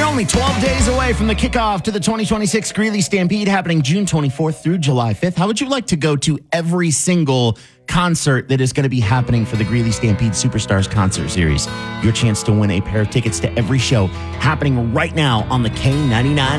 only 12 days away from the kickoff to the 2026 Greeley Stampede happening June 24th through July 5th. How would you like to go to every single concert that is going to be happening for the Greeley Stampede Superstars Concert Series? Your chance to win a pair of tickets to every show happening right now on the K99